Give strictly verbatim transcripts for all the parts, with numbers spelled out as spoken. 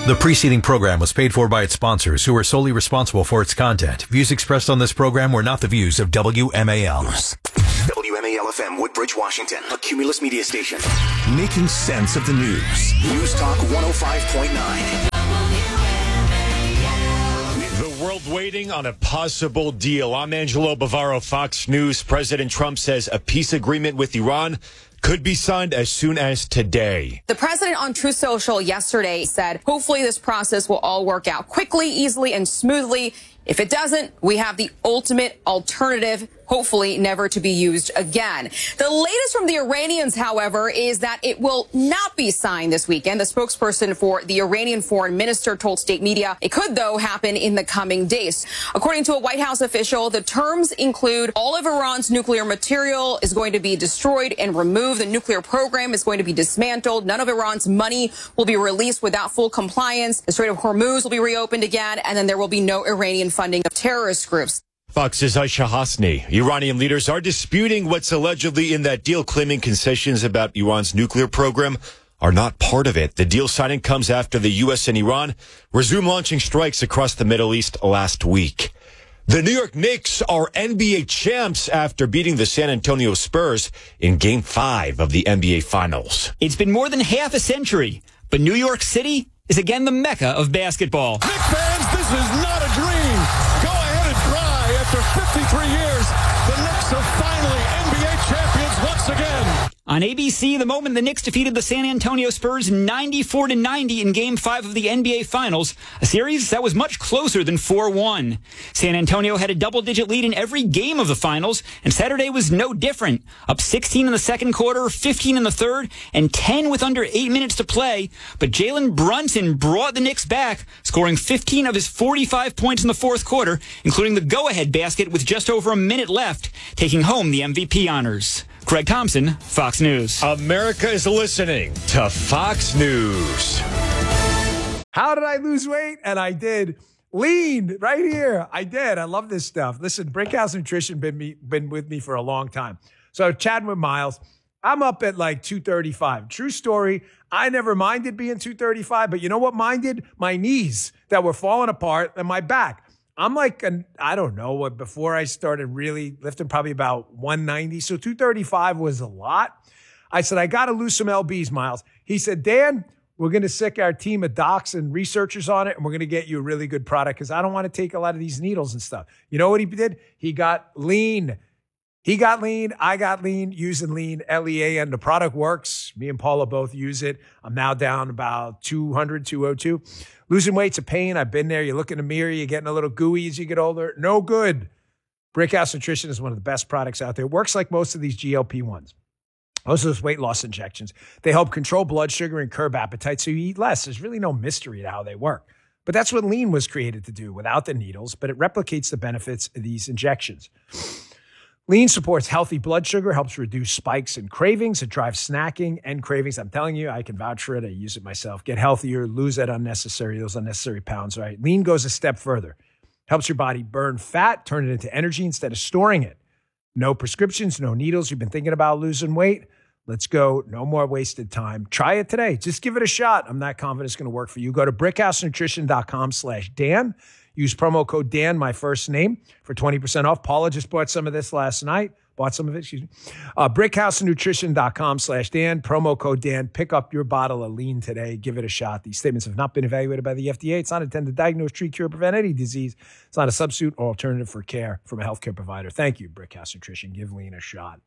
The preceding program was paid for by its sponsors, who are solely responsible for its content. Views expressed on this program were not the views of W M A L. W M A L F M, Woodbridge, Washington, a Cumulus media station. Making sense of the news. News Talk one oh five point nine. The world waiting on a possible deal. I'm Angelo Bavaro, Fox News. President Trump says a peace agreement with Iran could be signed as soon as today. The president on Truth Social yesterday said, hopefully this process will all work out quickly, easily, and smoothly. If it doesn't, we have the ultimate alternative, hopefully never to be used again. The latest from the Iranians, however, is that it will not be signed this weekend. The spokesperson for the Iranian foreign minister told state media it could, though, happen in the coming days. According to a White House official, the terms include all of Iran's nuclear material is going to be destroyed and removed. The nuclear program is going to be dismantled. None of Iran's money will be released without full compliance. The Strait of Hormuz will be reopened again, and then there will be no Iranian funding of terrorist groups. Fox's Aisha Hasni. Iranian leaders are disputing what's allegedly in that deal, claiming concessions about Iran's nuclear program are not part of it. The deal signing comes after the U S and Iran resumed launching strikes across the Middle East last week. The New York Knicks are N B A champs after beating the San Antonio Spurs in Game five of the N B A Finals. It's been more than half a century, but New York City is again the mecca of basketball. Knicks fans, this is not a dream. Go ahead and cry. After fifty-three years, the Knicks are finally N B A champions once again. On A B C, the moment the Knicks defeated the San Antonio Spurs ninety-four to ninety in Game five of the N B A Finals, a series that was much closer than four one. San Antonio had a double-digit lead in every game of the Finals, and Saturday was no different. Up sixteen in the second quarter, fifteen in the third, and ten with under eight minutes to play. But Jalen Brunson brought the Knicks back, scoring fifteen of his forty-five points in the fourth quarter, including the go-ahead basket with just over a minute left, taking home the M V P honors. Craig Thompson, Fox News. America is listening to Fox News. How did I lose weight? And I did. Lean right here. I did. I love this stuff. Listen, Brickhouse Nutrition been me been with me for a long time. So chatting with Miles, I'm up at like two thirty-five. True story. I never minded being two thirty-five, but you know what minded? My knees that were falling apart and my back. I'm like, an, I don't know, what before I started really lifting, probably about one ninety. So two thirty-five was a lot. I said, I got to lose some lbs, Miles. He said, Dan, we're going to sick our team of docs and researchers on it, and we're going to get you a really good product because I don't want to take a lot of these needles and stuff. You know what he did? He got lean. He got lean. I got lean using lean, L E A, and the product works. Me and Paula both use it. I'm now down about two hundred, two oh two. Losing weight's a pain. I've been there. You look in the mirror, you're getting a little gooey as you get older. No good. Brickhouse Nutrition is one of the best products out there. It works like most of these G L P ones. Most of those weight loss injections. They help control blood sugar and curb appetite so you eat less. There's really no mystery to how they work. But that's what lean was created to do without the needles, but it replicates the benefits of these injections. Lean supports healthy blood sugar, helps reduce spikes and cravings. It drives snacking and cravings. I'm telling you, I can vouch for it. I use it myself. Get healthier, lose that unnecessary, those unnecessary pounds, right? Lean goes a step further. Helps your body burn fat, turn it into energy instead of storing it. No prescriptions, no needles. You've been thinking about losing weight? Let's go. No more wasted time. Try it today. Just give it a shot. I'm not confident it's going to work for you. Go to brickhousenutrition.com slash Dan. Use promo code Dan, my first name, for twenty percent off. Paula just bought some of this last night. Bought some of it, excuse me. Uh, brickhousenutrition.com slash Dan. Promo code Dan. Pick up your bottle of lean today. Give it a shot. These statements have not been evaluated by the F D A. It's not intended to diagnose, treat, cure, prevent any disease. It's not a substitute or alternative for care from a healthcare provider. Thank you, Brickhouse Nutrition. Give lean a shot.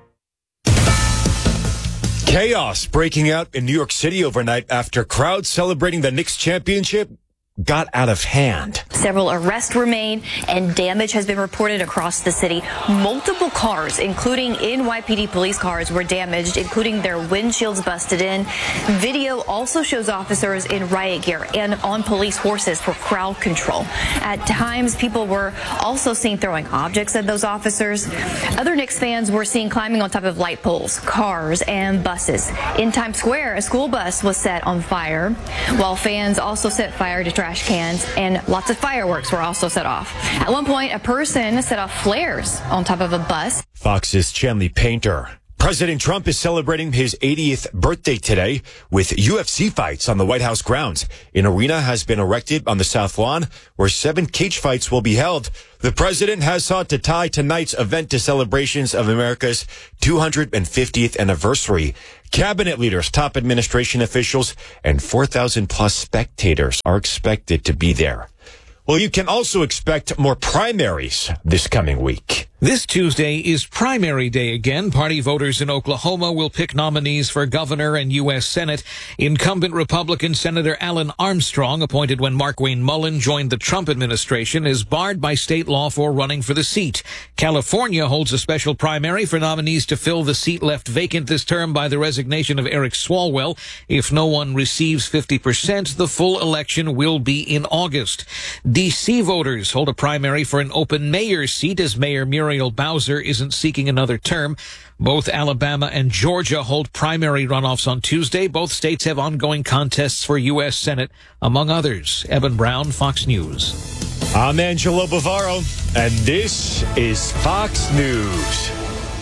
Chaos breaking out in New York City overnight after crowds celebrating the Knicks championship got out of hand. Several arrests were made and damage has been reported across the city. Multiple cars, including N Y P D police cars, were damaged, including their windshields busted in. Video also shows officers in riot gear and on police horses for crowd control. At times, people were also seen throwing objects at those officers. Other Knicks fans were seen climbing on top of light poles, cars, and buses. In Times Square, a school bus was set on fire, while fans also set fire to trash cans, and lots of fireworks were also set off. At one point, a person set off flares on top of a bus. Fox's Chanley Painter. President Trump is celebrating his eightieth birthday today with U F C fights on the White House grounds. An arena has been erected on the South Lawn where seven cage fights will be held. The president has sought to tie tonight's event to celebrations of America's two hundred fiftieth anniversary. Cabinet leaders, top administration officials, and four thousand plus spectators are expected to be there. Well, you can also expect more primaries this coming week. This Tuesday is primary day again. Party voters in Oklahoma will pick nominees for governor and U S Senate. Incumbent Republican Senator Alan Armstrong, appointed when Markwayne Mullin joined the Trump administration, is barred by state law for running for the seat. California holds a special primary for nominees to fill the seat left vacant this term by the resignation of Eric Swalwell. If no one receives fifty percent, the full election will be in August. D C voters hold a primary for an open mayor's seat as Mayor Muriel Bowser isn't seeking another term. Both Alabama and Georgia hold primary runoffs on Tuesday. Both states have ongoing contests for U S Senate, among others. Evan Brown, Fox News. I'm Angelo Bavaro, and this is Fox News.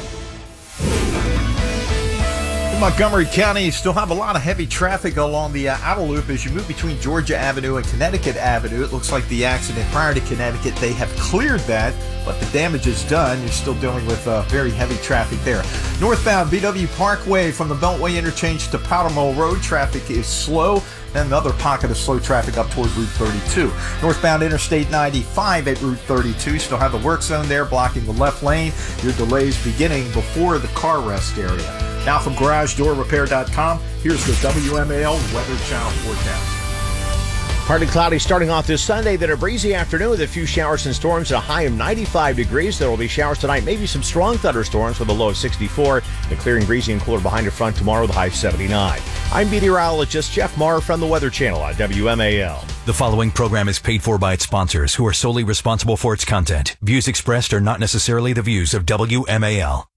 Montgomery County still have a lot of heavy traffic along the uh, outer loop as you move between Georgia Avenue and Connecticut Avenue. It looks like the accident prior to Connecticut, they have cleared that, but the damage is done. You're still dealing with uh, very heavy traffic there. Northbound B W Parkway from the Beltway interchange to Powder Mill Road, traffic is slow. Then another pocket of slow traffic up toward Route thirty-two. Northbound Interstate ninety-five at Route thirty-two. Still have the work zone there blocking the left lane. Your delays beginning before the car rest area. Now from Garage Door Repair dot com, here's the W M A L Weather Channel forecast. Partly cloudy starting off this Sunday, then a breezy afternoon with a few showers and storms at a high of ninety-five degrees. There will be showers tonight, maybe some strong thunderstorms with a low of sixty-four. The clearing breezy and cooler behind your front tomorrow with a high of seventy-nine. I'm meteorologist Jeff Marr from the Weather Channel on W M A L. The following program is paid for by its sponsors, who are solely responsible for its content. Views expressed are not necessarily the views of W M A L.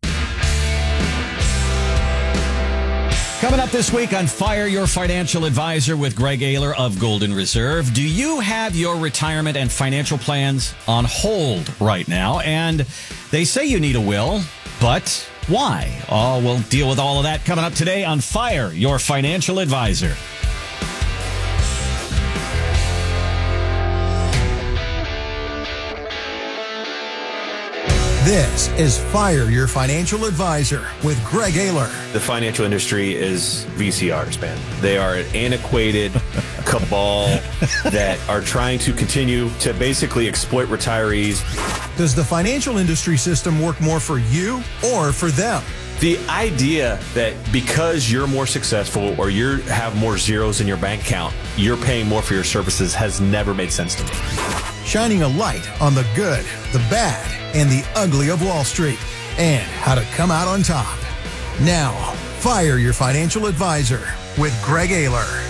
Coming up this week on Fire Your Financial Advisor with Greg Ayler of Golden Reserve. Do you have your retirement and financial plans on hold right now? And they say you need a will, but why? Oh, we'll deal with all of that coming up today on Fire Your Financial Advisor. This is Fire Your Financial Advisor with Greg Ayler. The financial industry is V C Rs, man. They are an antiquated cabal that are trying to continue to basically exploit retirees. Does the financial industry system work more for you or for them? The idea that because you're more successful or you have more zeros in your bank account, you're paying more for your services has never made sense to me. Shining a light on the good, the bad, and the ugly of Wall Street, and how to come out on top. Now, Fire Your Financial Advisor with Greg Ayler.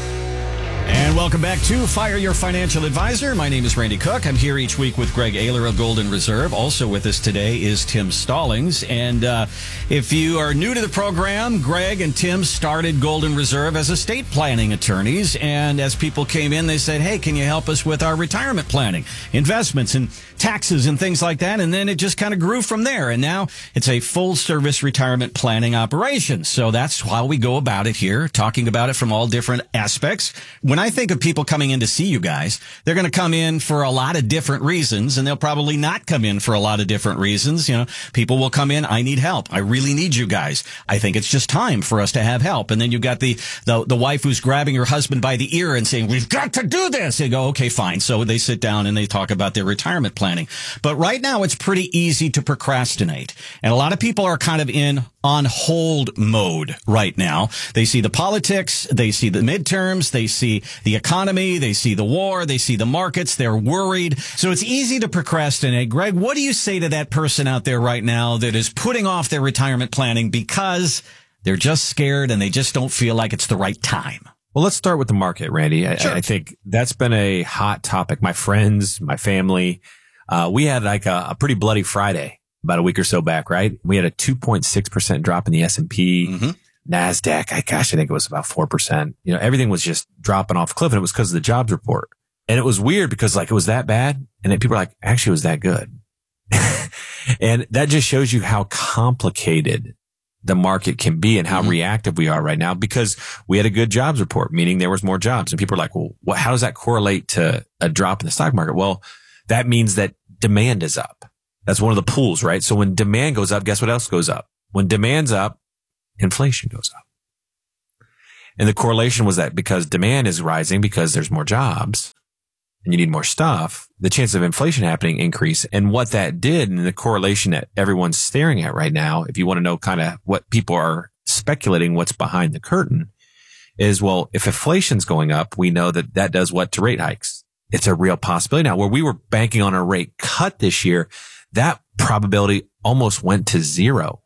And welcome back to Fire Your Financial Advisor. My name is Randy Cook. I'm here each week with Greg Ayler of Golden Reserve. Also with us today is Tim Stallings. And uh, if you are new to the program, Greg and Tim started Golden Reserve as estate planning attorneys. And as people came in, they said, hey, can you help us with our retirement planning, investments and taxes and things like that? And then it just kind of grew from there. And now it's a full service retirement planning operation. So that's how we go about it here, talking about it from all different aspects. When I think of people coming in to see you guys, they're going to come in for a lot of different reasons, and they'll probably not come in for a lot of different reasons. You know, people will come in, I need help. I really need you guys. I think it's just time for us to have help. And then you've got the, the, the wife who's grabbing her husband by the ear and saying, we've got to do this. They go, okay, fine. So they sit down and they talk about their retirement planning. But right now it's pretty easy to procrastinate. And a lot of people are kind of in on hold mode right now. They see the politics, they see the midterms, they see the economy, they see the war, they see the markets, they're worried. So it's easy to procrastinate. Greg, what do you say to that person out there right now that is putting off their retirement planning because they're just scared and they just don't feel like it's the right time? Well, let's start with the market, Randy. I, Sure. I think that's been a hot topic. My friends, my family, uh, we had like a, a pretty bloody Friday about a week or so back, right? We had a two point six percent drop in the S and P, mm-hmm. NASDAQ. I gosh, I think it was about four percent. You know, everything was just dropping off a cliff, and it was because of the jobs report. And it was weird because like it was that bad. And then people were like, actually, it was that good. And that just shows you how complicated the market can be and how mm-hmm. reactive we are right now, because we had a good jobs report, meaning there was more jobs. And people are like, well, what, how does that correlate to a drop in the stock market? Well, that means that demand is up. That's one of the pools, right? So when demand goes up, guess what else goes up? When demand's up, inflation goes up. And the correlation was that because demand is rising because there's more jobs and you need more stuff, the chance of inflation happening increase. And what that did, and the correlation that everyone's staring at right now, if you want to know kind of what people are speculating what's behind the curtain, is, well, if inflation's going up, we know that that does what to rate hikes. It's a real possibility. Now, where we were banking on a rate cut this year, that probability almost went to zero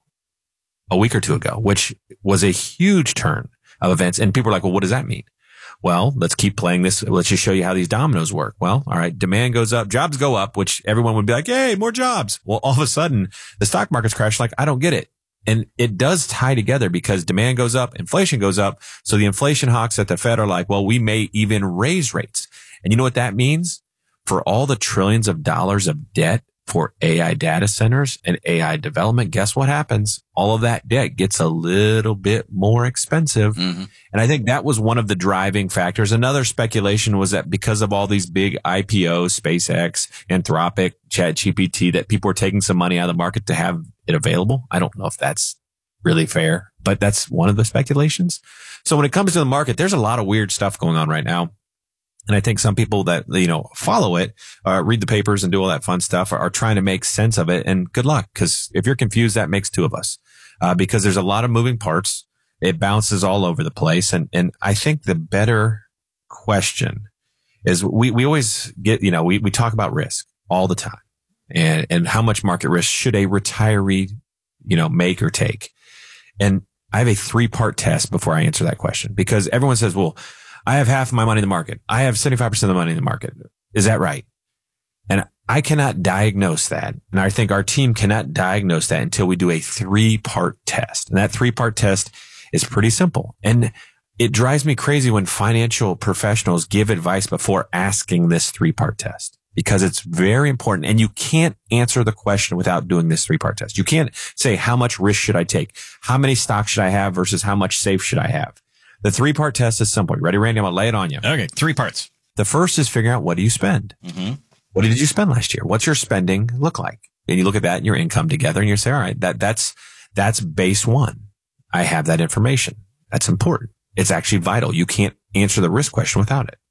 a week or two ago, which was a huge turn of events. And people are like, well, what does that mean? Well, let's keep playing this. Let's just show you how these dominoes work. Well, all right. Demand goes up, jobs go up, which everyone would be like, hey, more jobs. Well, all of a sudden the stock market's crashed. Like, I don't get it. And it does tie together because demand goes up, inflation goes up. So the inflation hawks at the Fed are like, well, we may even raise rates. And you know what that means? For all the trillions of dollars of debt for A I data centers and A I development, guess what happens? All of that debt gets a little bit more expensive. Mm-hmm. And I think that was one of the driving factors. Another speculation was that because of all these big I P Os, SpaceX, Anthropic, ChatGPT, that people were taking some money out of the market to have it available. I don't know if that's really fair, but that's one of the speculations. So when it comes to the market, there's a lot of weird stuff going on right now. And I think some people that, you know, follow it, uh, read the papers and do all that fun stuff are, are trying to make sense of it. And good luck, because if you're confused, that makes two of us, uh, because there's a lot of moving parts. It bounces all over the place. And, and I think the better question is we, we always get, you know, we, we talk about risk all the time and, and how much market risk should a retiree, you know, make or take. And I have a three part test before I answer that question, because everyone says, well, I have half of my money in the market. I have seventy-five percent of the money in the market. Is that right? And I cannot diagnose that. And I think our team cannot diagnose that until we do a three part test. And that three part test is pretty simple. And it drives me crazy when financial professionals give advice before asking this three part test, because it's very important. And you can't answer the question without doing this three part test. You can't say, how much risk should I take? How many stocks should I have versus how much safe should I have? The three-part test is simple. You ready, Randy? I'm going to lay it on you. Okay, three parts. The first is figuring out, what do you spend? Mm-hmm. What did you spend last year? What's your spending look like? And you look at that and your income together and you say, all right, that, that's, that's base one. I have that information. That's important. It's actually vital. You can't answer the risk question without it.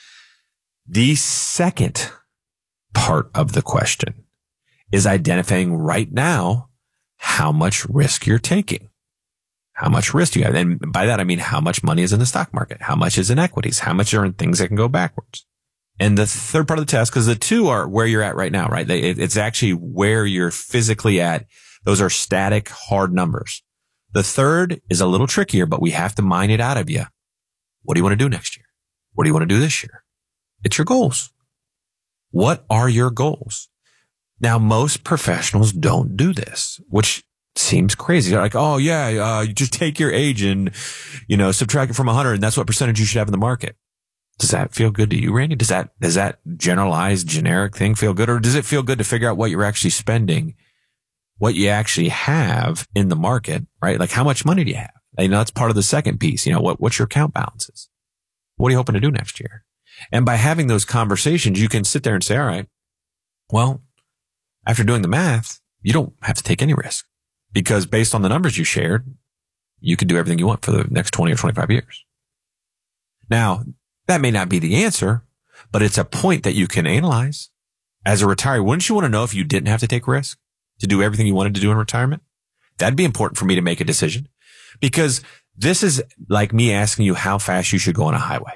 The second part of the question is identifying right now how much risk you're taking. How much risk do you have? And by that, I mean, how much money is in the stock market? How much is in equities? How much are in things that can go backwards? And the third part of the test, because the two are where you're at right now, right? They, it's actually where you're physically at. Those are static, hard numbers. The third is a little trickier, but we have to mine it out of you. What do you want to do next year? What do you want to do this year? It's your goals. What are your goals? Now, most professionals don't do this, which seems crazy. They're like, oh yeah, uh, you just take your age and, you know, subtract it from a hundred, and that's what percentage you should have in the market. Does that feel good to you, Randy? Does that, does that generalized generic thing feel good? Or does it feel good to figure out what you're actually spending, what you actually have in the market, right? Like, how much money do you have? You know, that's part of the second piece. You know, what, what's your account balances? What are you hoping to do next year? And by having those conversations, you can sit there and say, all right, well, after doing the math, you don't have to take any risk. Because based on the numbers you shared, you can do everything you want for the next twenty or twenty-five years. Now, that may not be the answer, but it's a point that you can analyze. As a retiree, wouldn't you want to know if you didn't have to take risk to do everything you wanted to do in retirement? That'd be important for me to make a decision, because this is like me asking you how fast you should go on a highway.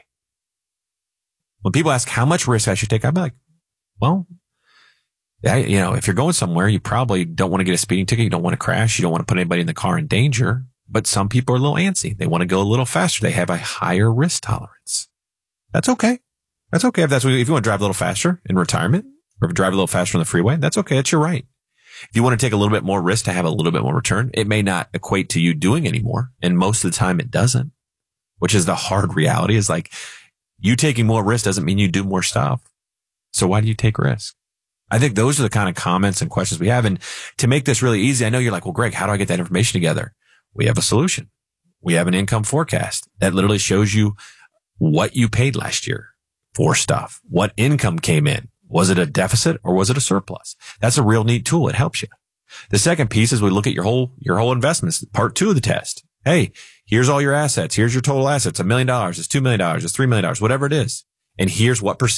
When people ask how much risk I should take, I'd be like, well, I, you know, if you're going somewhere, you probably don't want to get a speeding ticket. You don't want to crash. You don't want to put anybody in the car in danger. But some people are a little antsy. They want to go a little faster. They have a higher risk tolerance. That's okay. That's okay. If that's what, if you want to drive a little faster in retirement, or drive a little faster on the freeway, that's okay. That's your right. If you want to take a little bit more risk to have a little bit more return, it may not equate to you doing anymore. And most of the time it doesn't, which is the hard reality, is like, you taking more risk doesn't mean you do more stuff. So why do you take risk? I think those are the kind of comments and questions we have. And to make this really easy, I know you're like, well, Greg, how do I get that information together? We have a solution. We have an income forecast that literally shows you what you paid last year for stuff, what income came in. Was it a deficit or was it a surplus? That's a real neat tool. It helps you. The second piece is we look at your whole, your whole investments. Part two of the test. Hey, here's all your assets. Here's your total assets. A million dollars. It's two million dollars. It's three million dollars, whatever it is. And here's what percent